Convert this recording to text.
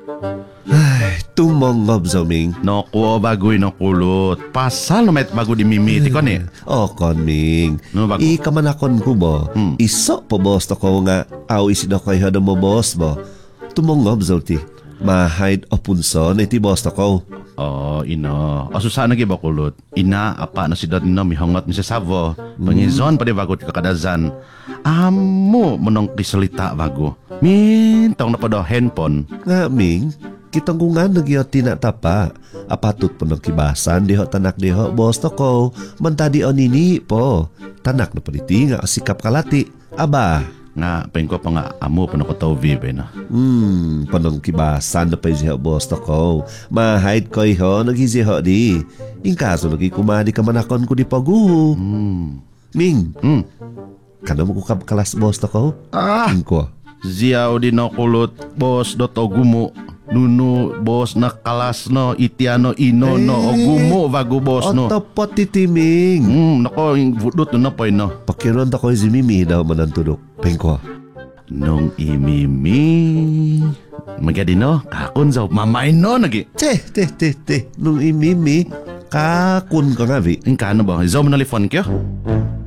Ay, tumongob Ming. Naku, bagoy na kulot. Pasal na may bago di mimiti ko ni. O Ming, No, bago. ikamanakon ko bo. Iso po boss to ko nga aw isin ako kayo mo boss bo. Tumongob ti. Mahide o punso na iti boss to ko. Oh, ino. Aso sana giba kulot. Ina, apa na si dad no, mihongot ni si Savo. Pangizon pa di bago ti kakadazan. Amo, monong kisalita bago. Mintong na pa daw handphone. Nga Ming, kitang ko nga nagyo tinatapa. Apatot po ng kibasan, diho tanak diho boss to ko. Mantadi o nini po. Tanak na paliti nga sikap kalati. Aba. Nga, pain ko pa nga amo pa na ko tao vive na. Panong kibasan na pa yung boss to ko. Mahide ko iho, naghiziho di. In kaso nagikumadi ka manakon ko di pagu. Ming, kana mo ko kalas boss to ko? Ko. Ziyaw din no kulot, boss do to gumo. Nuno, boss na kalas no, itiano ino no, o gumo bago boss no. Otapot titiming. Nako, yung budot no na po no. Pakiron ako yung zimimi daw manantudok. Pengko. Nung imimi. Magadi no, kakon zaw, mamay no, nagi. Nung imimi, kakun ka nga vi. Yung kano ba, zaw mo na lifon kyo?